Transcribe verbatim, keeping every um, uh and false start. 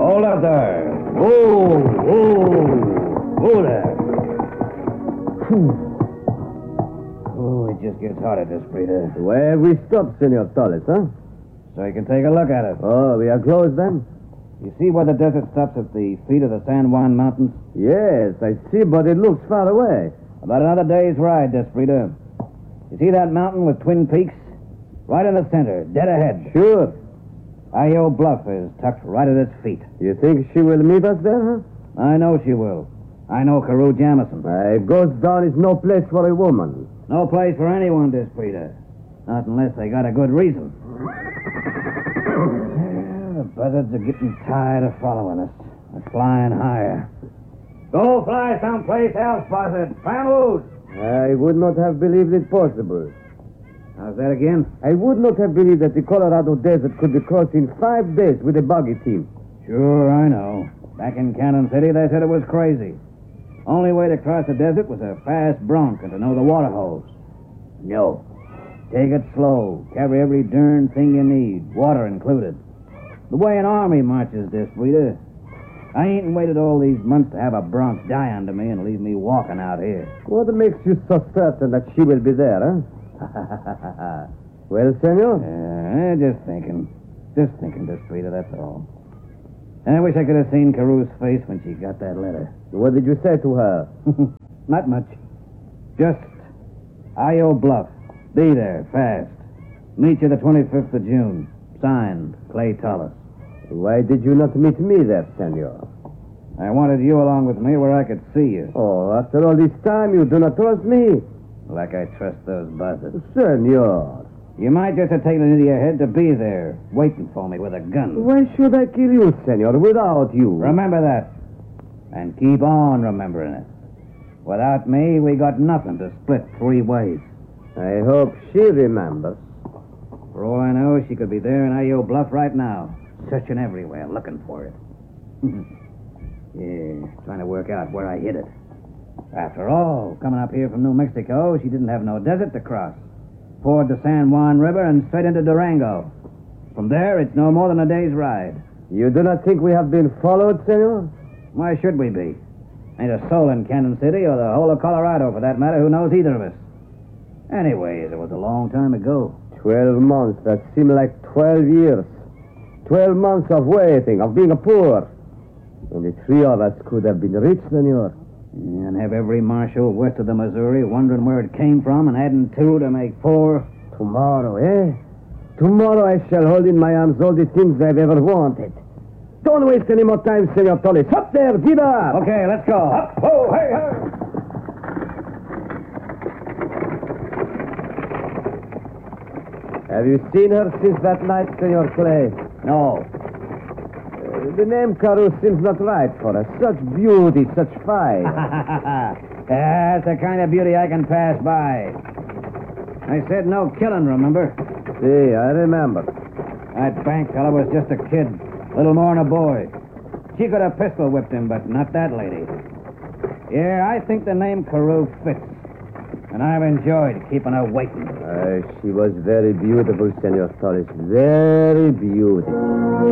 Hold up there. Whoa, whoa, whoa there. Oh, it just gets hot at this, Frida. Where we stop, Senor Torres, huh? So you can take a look at it. Oh, we are close then? You see where the desert stops at the feet of the San Juan Mountains? Yes, I see, but it looks far away. About another day's ride, Desprida. You see that mountain with twin peaks? Right in the center, dead ahead. Sure. Io Bluff is tucked right at its feet. You think she will meet us there, huh? I know she will. I know Carew Jamison. Uh, Ghost Down is no place for a woman. No place for anyone, Desprida. Not unless they got a good reason. Yeah, the buzzards are getting tired of following us. They're flying higher. Go fly someplace else, buzzard. Vamos! I would not have believed it possible. How's that again? I would not have believed that the Colorado Desert could be crossed in five days with a buggy team. Sure, I know. Back in Cannon City, they said it was crazy. Only way to cross the desert was a fast bronc and to know the water holes. No. Take it slow. Carry every darn thing you need, water included. The way an army marches, Desprida. I ain't waited all these months to have a bronc die under me and leave me walking out here. What makes you so certain that she will be there, huh? Well, senor? Uh, just thinking. Just thinking, Desprida, that's all. I wish I could have seen Carew's face when she got that letter. What did you say to her? Not much. Just, Io Bluff. Be there, fast. Meet you the twenty-fifth of June. Signed, Clay Tullis. Why did you not meet me there, senor? I wanted you along with me where I could see you. Oh, after all this time, you do not trust me? Like I trust those buzzards. Senor. You might just have taken it into your head to be there, waiting for me with a gun. Why should I kill you, senor, without you? Remember that. And keep on remembering it. Without me, we got nothing to split three ways. I hope she remembers. For all I know, she could be there in Io Bluff right now, searching everywhere, looking for it. Yeah, trying to work out where I hid it. After all, coming up here from New Mexico, she didn't have no desert to cross. Ford the San Juan River and straight into Durango. From there, it's no more than a day's ride. You do not think we have been followed, senor? Why should we be? Ain't a soul in Cannon City or the whole of Colorado, for that matter, who knows either of us. Anyways, it was a long time ago. Twelve months. That seemed like twelve years. Twelve months of waiting, of being poor. And the three of us could have been rich, senor. And have every marshal west of the Missouri wondering where it came from and adding two to make four. Tomorrow, eh? Tomorrow I shall hold in my arms all the things I've ever wanted. Don't waste any more time, Senor Tullis. Up there, give up! Okay, let's go. Up, whoa, hey, hey! Have you seen her since that night, Senor Clay? No. The name Carew seems not right for us. Such beauty, such fire. That's the kind of beauty I can pass by. I said no killing, remember? See, I remember. That bank fellow was just a kid, little more than a boy. She could have pistol whipped him, but not that lady. Yeah, I think the name Carew fits. And I've enjoyed keeping her waiting. Uh, she was very beautiful, Senor Torres. Very beautiful.